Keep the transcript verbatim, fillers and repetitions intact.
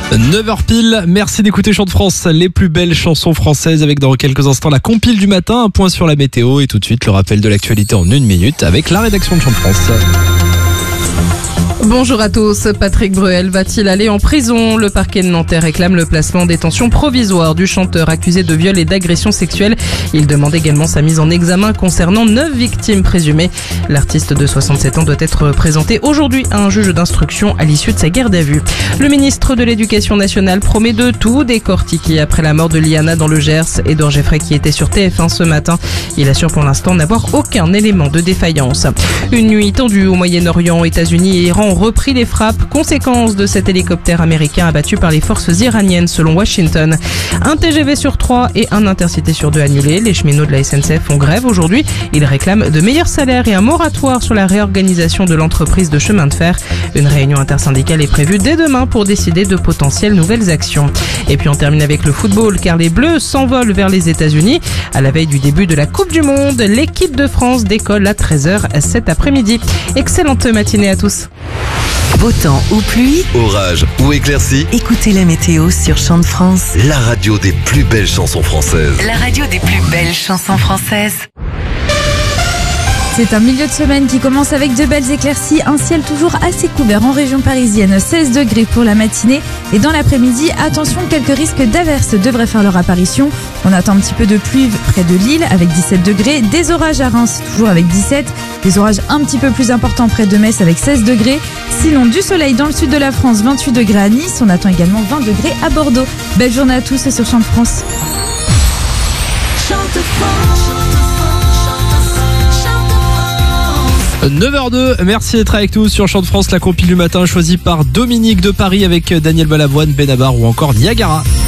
neuf heures pile, merci d'écouter Chant de France, les plus belles chansons françaises avec dans quelques instants la compile du matin, un point sur la météo et tout de suite le rappel de l'actualité en une minute avec la rédaction de Chant de France. Bonjour à tous. Patrick Bruel va-t-il aller en prison? Le parquet de Nanterre réclame le placement en détention provisoire du chanteur accusé de viol et d'agression sexuelle. Il demande également sa mise en examen concernant neuf victimes présumées. L'artiste de soixante-sept ans doit être présenté aujourd'hui à un juge d'instruction à l'issue de sa garde à vue. Le ministre de l'Éducation nationale promet de tout décortiquer après la mort de Liana dans le Gers. Édouard Geoffrey qui était sur T F un ce matin. Il assure pour l'instant n'avoir aucun élément de défaillance. Une nuit tendue au Moyen-Orient, États-Unis et Iran ont repris les frappes, conséquence de cet hélicoptère américain abattu par les forces iraniennes selon Washington. Un T G V sur trois et un Intercité sur deux annulés. Les cheminots de la S N C F font grève aujourd'hui. Ils réclament de meilleurs salaires et un moratoire sur la réorganisation de l'entreprise de chemin de fer. Une réunion intersyndicale est prévue dès demain pour décider de potentielles nouvelles actions. Et puis on termine avec le football car les Bleus s'envolent vers les États-Unis. À la veille du début de la Coupe du Monde, l'équipe de France décolle à treize heures cet après-midi. Excellente matinée à tous. Beau temps ou pluie, orage ou éclaircie, écoutez la météo sur Chant de France. la radio des plus belles chansons françaises. La radio des plus belles chansons françaises. C'est un milieu de semaine qui commence avec de belles éclaircies, un ciel toujours assez couvert en région parisienne, seize degrés pour la matinée et dans l'après-midi, attention, quelques risques d'averses devraient faire leur apparition. On attend un petit peu de pluie près de Lille avec dix-sept degrés, des orages à Reims toujours avec dix-sept, des orages un petit peu plus importants près de Metz avec seize degrés. Sinon du soleil dans le sud de la France, vingt-huit degrés à Nice, on attend également vingt degrés à Bordeaux. Belle journée à tous sur Chant de France. neuf heures deux, merci d'être avec nous sur Chant de France, la compile du matin choisie par Dominique de Paris avec Daniel Balavoine, Benabar ou encore Niagara.